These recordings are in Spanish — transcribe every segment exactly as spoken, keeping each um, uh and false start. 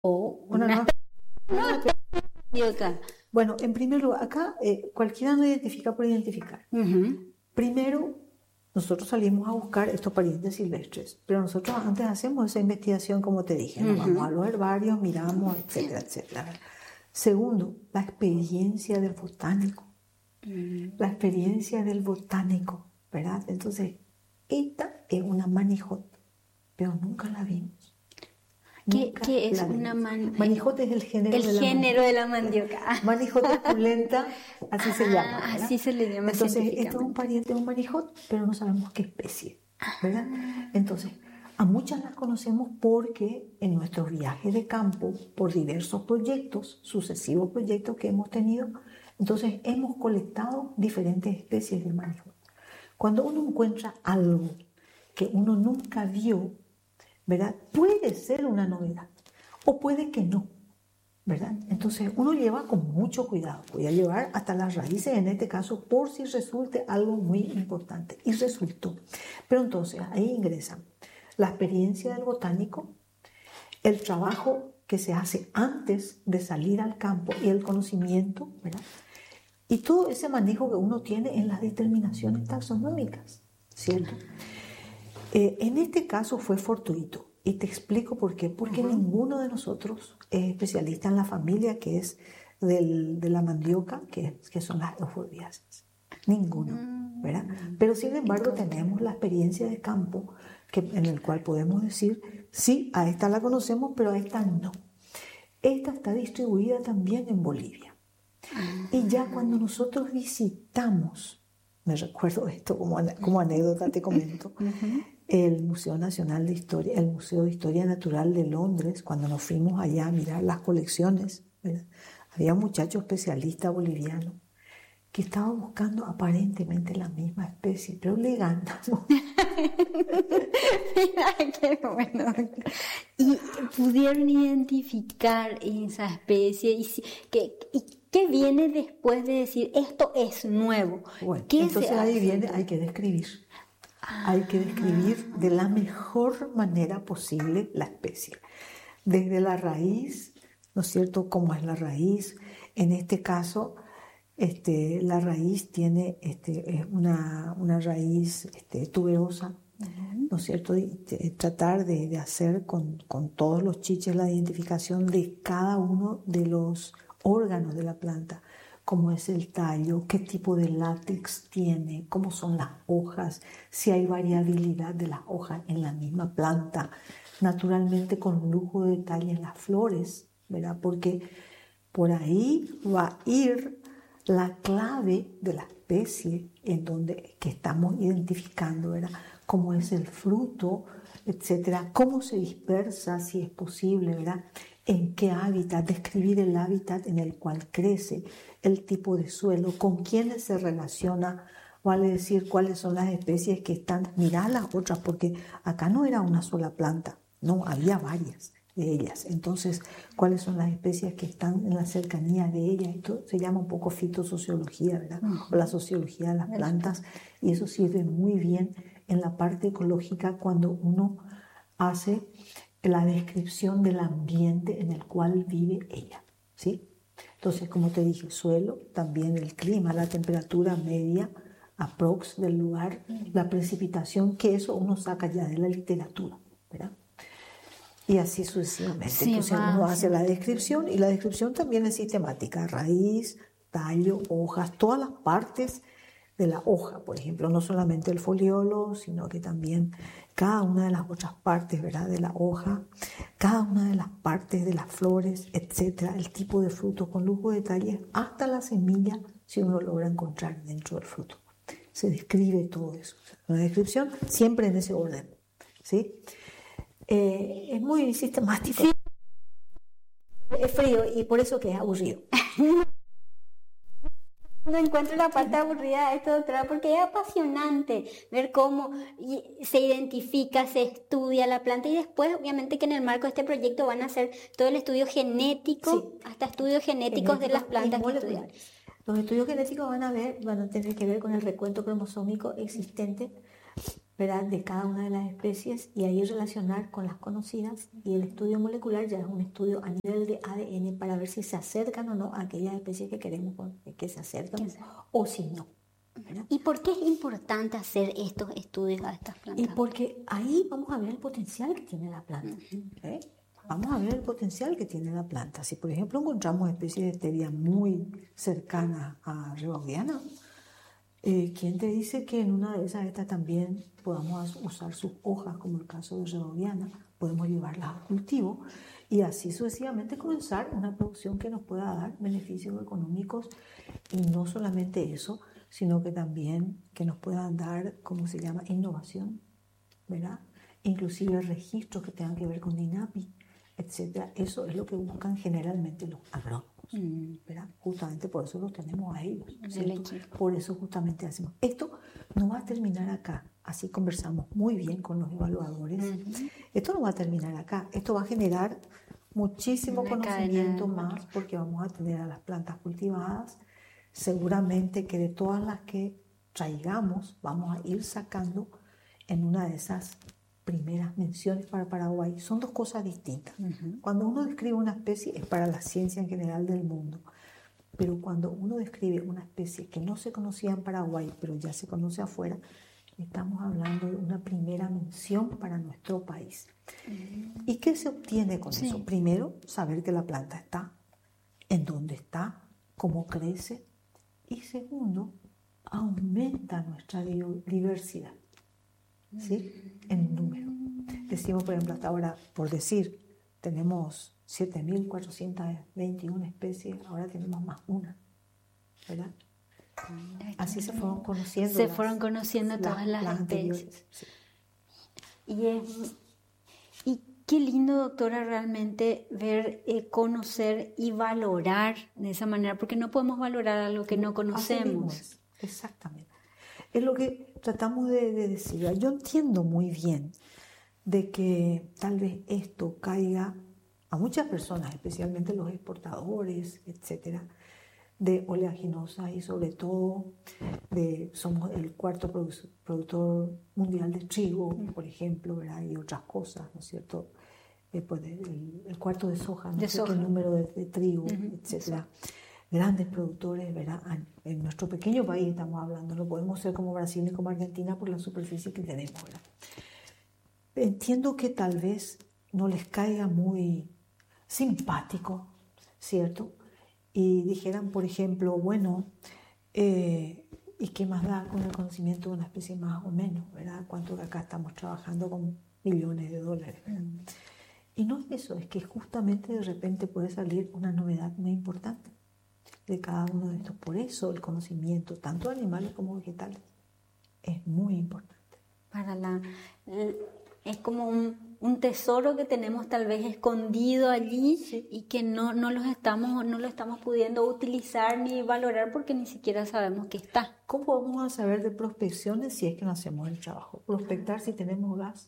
o Una una... nueva- No, mandioca. Bueno, en primer lugar, acá eh, cualquiera no identifica por identificar. Ujú. Primero, nosotros salimos a buscar estos parientes silvestres, pero nosotros antes hacemos esa investigación, como te dije, nos vamos a los herbarios, miramos, etcétera, etcétera. Segundo, la experiencia del botánico, la experiencia del botánico, ¿verdad? Entonces, esta es una manijot, pero nunca la vimos. ¿Qué, Nunca qué es la vimos. una man... Manijot es el género El de la género mandioca. de la mandioca. Manijot opulenta, así se Ah, llama, ¿verdad? así se le llama Entonces, esto es un científicamente. pariente de un manijot, pero no sabemos qué especie, ¿verdad? Entonces, a muchas las conocemos porque en nuestros viajes de campo, por diversos proyectos, sucesivos proyectos que hemos tenido, entonces hemos colectado diferentes especies de manijot. Cuando uno encuentra algo que uno nunca vio, ¿verdad? Puede ser una novedad o puede que no, ¿verdad? Entonces uno lleva con mucho cuidado, voy a llevar hasta las raíces en este caso por si resulte algo muy importante, y resultó. Pero entonces ahí ingresan la experiencia del botánico, el trabajo que se hace antes de salir al campo y el conocimiento, ¿verdad? Y todo ese manejo que uno tiene en las determinaciones taxonómicas, ¿cierto? Eh, en este caso fue fortuito, y te explico por qué. Porque uh-huh. ninguno de nosotros es especialista en la familia que es del, de la mandioca, que, que son las euforbiáceas. Ninguno, ¿verdad? Pero sin embargo tenemos la experiencia de campo que, en el cual podemos decir, sí, a esta la conocemos, pero a esta no. Esta está distribuida también en Bolivia. Y ya cuando nosotros visitamos, me recuerdo esto como, como anécdota, te comento, uh-huh. el Museo Nacional de Historia, el Museo de Historia Natural de Londres, cuando nos fuimos allá a mirar las colecciones, ¿verdad? Había un muchacho especialista boliviano que estaba buscando aparentemente la misma especie, pero le ganamos. Mira, qué bueno. Y pudieron identificar esa especie y, que, y qué viene después de decir esto es nuevo. Bueno, ¿Qué entonces se ahí hace? viene, hay que describir. Hay que describir de la mejor manera posible la especie. Desde la raíz, ¿no es cierto? ¿Cómo es la raíz? En este caso, este, la raíz tiene este, es una, una raíz este, tuberosa, uh-huh. ¿no es cierto? Y, de, tratar de, de hacer con, con todos los chiches la identificación de cada uno de los órganos de la planta. Cómo es el tallo, qué tipo de látex tiene, cómo son las hojas, si hay variabilidad de las hojas en la misma planta, naturalmente con lujo de detalle en las flores, ¿verdad? Porque por ahí va a ir la clave de la especie en donde que estamos identificando, ¿verdad? Cómo es el fruto, etcétera, cómo se dispersa, si es posible, ¿verdad? En qué hábitat, describir el hábitat en el cual crece, el tipo de suelo, con quiénes se relaciona, vale decir cuáles son las especies que están, mirá las otras, porque acá no era una sola planta, no, había varias de ellas. Entonces, cuáles son las especies que están en la cercanía de ellas, esto se llama un poco fitosociología, ¿verdad? Uh-huh. O la sociología de las plantas, y eso sirve muy bien en la parte ecológica cuando uno hace la descripción del ambiente en el cual vive ella, ¿sí? Entonces, como te dije, suelo, también el clima, la temperatura media, aprox del lugar, la precipitación, que eso uno saca ya de la literatura, ¿verdad? Y así sucesivamente. Sí, entonces va, uno sí. hace la descripción, y la descripción también es sistemática, raíz, tallo, hojas, todas las partes de la hoja, por ejemplo, no solamente el foliolo, sino que también cada una de las otras partes, ¿verdad? De la hoja, cada una de las partes de las flores, etcétera, el tipo de fruto con lujo de detalles, hasta la semilla, si uno logra encontrar dentro del fruto. Se describe todo eso. Una descripción siempre en ese orden, ¿sí? Eh, es muy sistemático. Sí. Es frío y por eso que es aburrido. No encuentro la parte aburrida de esto, doctora, porque es apasionante ver cómo se identifica, se estudia la planta, y después, obviamente, que en el marco de este proyecto van a hacer todo el estudio genético, sí. hasta estudios genéticos Genético de las plantas que estudian. Los estudios genéticos van a ver, van a tener que ver con el recuento cromosómico existente ¿verdad?, de cada una de las especies y ahí relacionar con las conocidas, y el estudio molecular ya es un estudio a nivel de A D N para ver si se acercan o no a aquellas especies que queremos que se acerquen o si no, ¿verdad? ¿Y por qué es importante hacer estos estudios a estas plantas? Y porque ahí vamos a ver el potencial que tiene la planta. ¿eh? Vamos a ver el potencial que tiene la planta. Si por ejemplo encontramos especies de stevia muy cercanas a Rebaudiana, Eh, ¿quién te dice que en una de esas estas también podamos usar sus hojas, como el caso de Rebaudiana? Podemos llevarlas a cultivo y así sucesivamente comenzar una producción que nos pueda dar beneficios económicos, y no solamente eso, sino que también que nos puedan dar, ¿cómo se llama?, innovación, ¿verdad? Inclusive registros que tengan que ver con DINAPI, etcétera. Eso es lo que buscan generalmente los agrónomos. ¿Verdad? Justamente por eso los tenemos a ellos, por eso justamente hacemos esto. No va a terminar acá, así conversamos muy bien con los evaluadores. Uh-huh. Esto no va a terminar acá, esto va a generar muchísimo Una conocimiento cadena. Más, porque vamos a tener a las plantas cultivadas, seguramente que de todas las que traigamos vamos a ir sacando en una de esas primeras menciones para Paraguay. Son dos cosas distintas. Uh-huh. Cuando uno describe una especie es para la ciencia en general del mundo, pero cuando uno describe una especie que no se conocía en Paraguay, pero ya se conoce afuera, estamos hablando de una primera mención para nuestro país. Uh-huh. ¿Y qué se obtiene con sí. eso? Primero, saber que la planta está, en dónde está, cómo crece, y segundo, aumenta nuestra diversidad. ¿Sí? En número. Decimos, por ejemplo, hasta ahora, por decir, tenemos siete mil cuatrocientas veintiuna especies, ahora tenemos más una, ¿verdad? Así se fueron conociendo. Se las, fueron conociendo las, todas las, las especies. Sí. Y, es, y qué lindo, doctora, realmente ver, eh, conocer y valorar de esa manera, porque no podemos valorar algo que no conocemos. Exactamente. Es lo que tratamos de, de decir. Yo entiendo muy bien de que tal vez esto caiga a muchas personas, especialmente los exportadores, etcétera, de oleaginosas, y sobre todo de, somos el cuarto produ- productor mundial de trigo, por ejemplo, ¿verdad? Y otras cosas, ¿no es cierto? Eh, pues el, el cuarto de soja, no de sé soja. Qué número de, de trigo, uh-huh. etcétera. Grandes productores, ¿verdad? En nuestro pequeño país estamos hablando, no podemos ser como Brasil ni como Argentina por la superficie que tenemos, ¿verdad? Entiendo que tal vez no les caiga muy simpático, ¿cierto? Y dijeran, por ejemplo, bueno, eh, ¿y qué más da con el conocimiento de una especie más o menos, ¿verdad? Cuánto que acá estamos trabajando con millones de dólares, ¿verdad? Mm. Y no es eso, es que justamente de repente puede salir una novedad muy importante de cada uno de estos. Por eso el conocimiento, tanto de animales como vegetales, es muy importante. Para la, es como un, un tesoro que tenemos tal vez escondido allí, sí. y que no, no, los estamos, no lo estamos pudiendo utilizar ni valorar porque ni siquiera sabemos que está. ¿Cómo vamos a saber de prospecciones si es que no hacemos el trabajo? Prospectar si tenemos gas.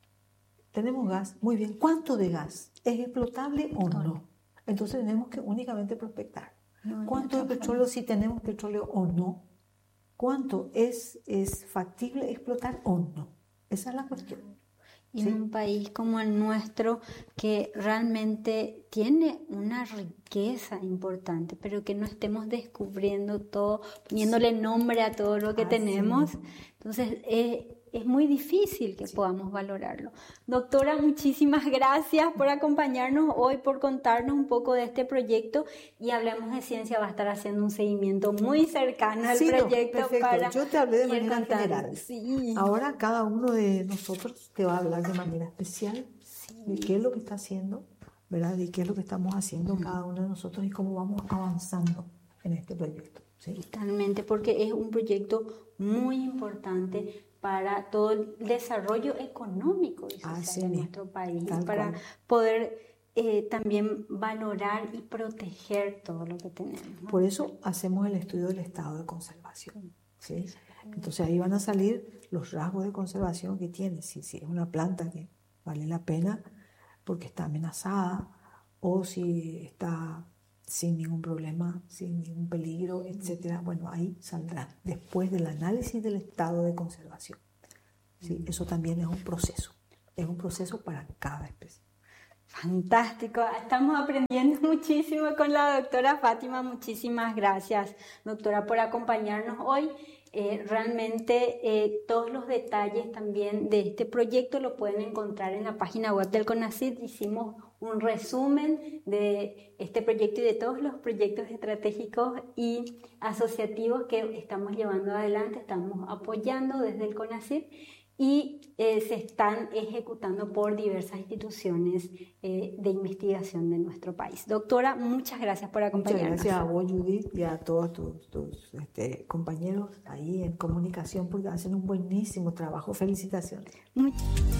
Tenemos gas, muy bien. ¿Cuánto de gas? ¿Es explotable o no? no? Entonces tenemos que únicamente prospectar. No, ¿Cuánto de petróleo si tenemos petróleo o no? ¿Cuánto es, es factible explotar o no? Esa es la cuestión. Y ¿sí? En un país como el nuestro, que realmente tiene una riqueza importante, pero que no estemos descubriendo todo, poniéndole sí. nombre a todo lo que ah, tenemos, sí. entonces eh, es muy difícil que sí. podamos valorarlo. Doctora, muchísimas gracias por acompañarnos hoy, por contarnos un poco de este proyecto, y Hablemos de Ciencia va a estar haciendo un seguimiento muy cercano al sí, proyecto. No, para Yo te hablé de manera contar. general. Sí. Ahora cada uno de nosotros te va a hablar de manera especial sí. de qué es lo que está haciendo, ¿verdad? De qué es lo que estamos haciendo mm. cada uno de nosotros y cómo vamos avanzando en este proyecto. ¿sí? Totalmente, porque es un proyecto muy importante para todo el desarrollo económico y social de nuestro país, para cual. poder eh, también valorar y proteger todo lo que tenemos, ¿no? Por eso hacemos el estudio del estado de conservación, ¿sí? Entonces ahí van a salir los rasgos de conservación que tiene, si, si es una planta que vale la pena porque está amenazada, o si está sin ningún problema, sin ningún peligro, etcétera. Bueno, ahí saldrá después del análisis del estado de conservación. ¿sí? Eso también es un proceso, es un proceso para cada especie. Fantástico, estamos aprendiendo muchísimo con la doctora Fátima. Muchísimas gracias, doctora, por acompañarnos hoy. Eh, realmente eh, todos los detalles también de este proyecto lo pueden encontrar en la página web del CONACYT. Hicimos un resumen de este proyecto y de todos los proyectos estratégicos y asociativos que estamos llevando adelante, estamos apoyando desde el CONACYT y eh, se están ejecutando por diversas instituciones eh, de investigación de nuestro país. Doctora, muchas gracias por acompañarnos. Muchas gracias a vos, Judith, y a todos tus, tus este, compañeros ahí en comunicación, porque hacen un buenísimo trabajo. Felicitaciones. Muy...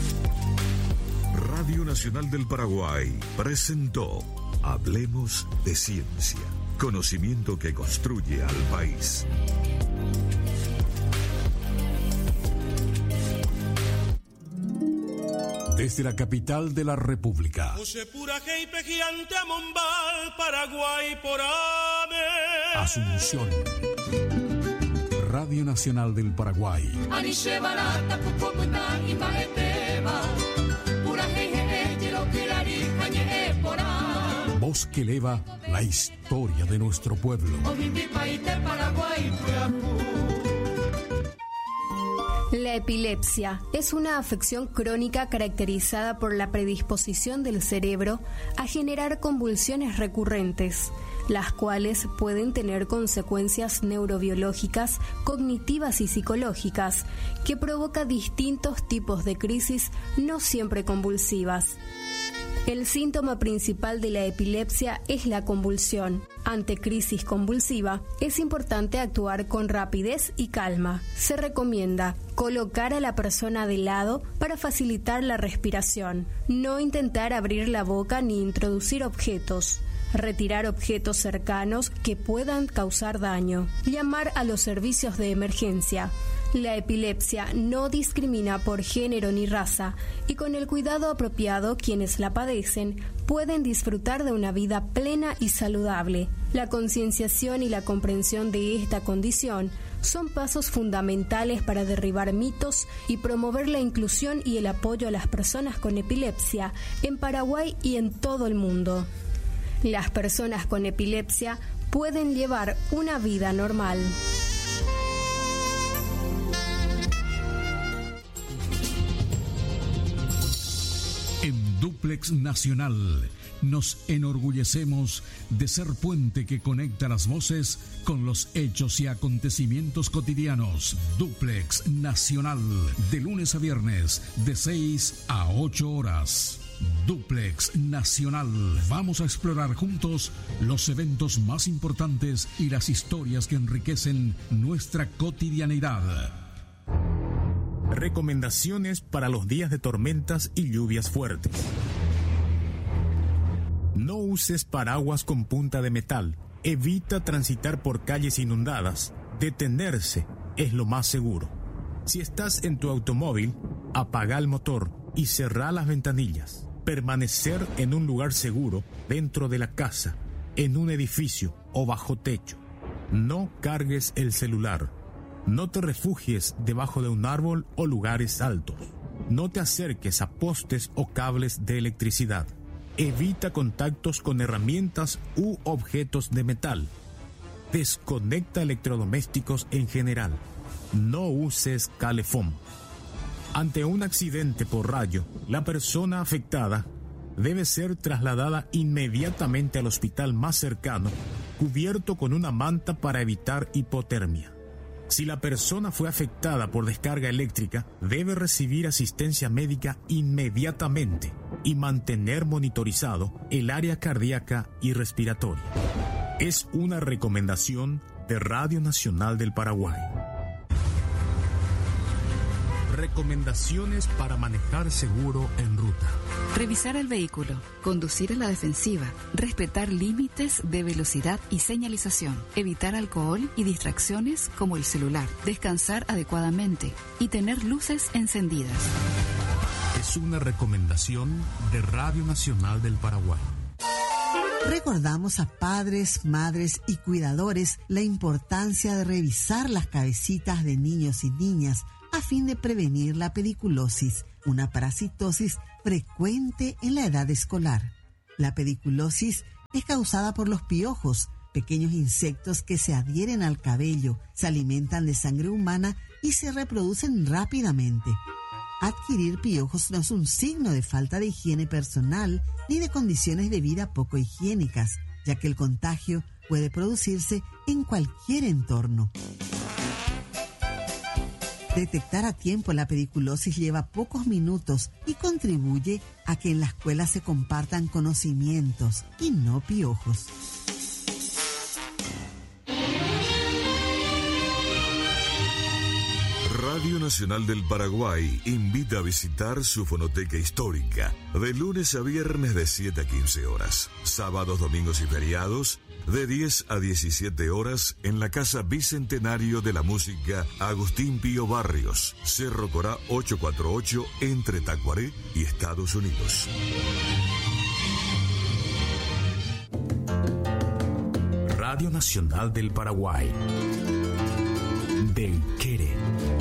Radio Nacional del Paraguay presentó Hablemos de Ciencia, conocimiento que construye al país. Desde la capital de la República. Asunción. Radio Nacional del Paraguay. Voz que eleva la historia de nuestro pueblo. La epilepsia es una afección crónica caracterizada por la predisposición del cerebro a generar convulsiones recurrentes, las cuales pueden tener consecuencias neurobiológicas, cognitivas y psicológicas, que provoca distintos tipos de crisis no siempre convulsivas. El síntoma principal de la epilepsia es la convulsión. Ante crisis convulsiva, es importante actuar con rapidez y calma. Se recomienda colocar a la persona de lado para facilitar la respiración. No intentar abrir la boca ni introducir objetos. Retirar objetos cercanos que puedan causar daño. Llamar a los servicios de emergencia. La epilepsia no discrimina por género ni raza y con el cuidado apropiado quienes la padecen pueden disfrutar de una vida plena y saludable. La concienciación y la comprensión de esta condición son pasos fundamentales para derribar mitos y promover la inclusión y el apoyo a las personas con epilepsia en Paraguay y en todo el mundo. Las personas con epilepsia pueden llevar una vida normal. En Duplex Nacional nos enorgullecemos de ser puente que conecta las voces con los hechos y acontecimientos cotidianos. Duplex Nacional, de lunes a viernes, de seis a ocho horas. Duplex Nacional. Vamos a explorar juntos los eventos más importantes y las historias que enriquecen nuestra cotidianidad. Recomendaciones para los días de tormentas y lluvias fuertes. No uses paraguas con punta de metal. Evita transitar por calles inundadas. Detenerse es lo más seguro. Si estás en tu automóvil, apaga el motor y cerrá las ventanillas. Permanecer en un lugar seguro, dentro de la casa, en un edificio o bajo techo. No cargues el celular. No te refugies debajo de un árbol o lugares altos. No te acerques a postes o cables de electricidad. Evita contactos con herramientas u objetos de metal. Desconecta electrodomésticos en general. No uses calefón. Ante un accidente por rayo, la persona afectada debe ser trasladada inmediatamente al hospital más cercano, cubierto con una manta para evitar hipotermia. Si la persona fue afectada por descarga eléctrica, debe recibir asistencia médica inmediatamente y mantener monitorizado el área cardíaca y respiratoria. Es una recomendación de Radio Nacional del Paraguay. Recomendaciones para manejar seguro en ruta. Revisar el vehículo, conducir a la defensiva, respetar límites de velocidad y señalización, evitar alcohol y distracciones como el celular, descansar adecuadamente y tener luces encendidas. Es una recomendación de Radio Nacional del Paraguay. Recordamos a padres, madres y cuidadores la importancia de revisar las cabecitas de niños y niñas a fin de prevenir la pediculosis, una parasitosis frecuente en la edad escolar. La pediculosis es causada por los piojos, pequeños insectos que se adhieren al cabello, se alimentan de sangre humana y se reproducen rápidamente. Adquirir piojos no es un signo de falta de higiene personal ni de condiciones de vida poco higiénicas, ya que el contagio puede producirse en cualquier entorno. Detectar a tiempo la pediculosis lleva pocos minutos y contribuye a que en la escuela se compartan conocimientos y no piojos. Radio Nacional del Paraguay invita a visitar su fonoteca histórica de lunes a viernes de siete a quince horas, sábados, domingos y feriados de diez a diecisiete horas en la Casa Bicentenario de la Música Agustín Pío Barrios, Cerro Corá ochocientos cuarenta y ocho, entre Tacuaré y Estados Unidos. Radio Nacional del Paraguay.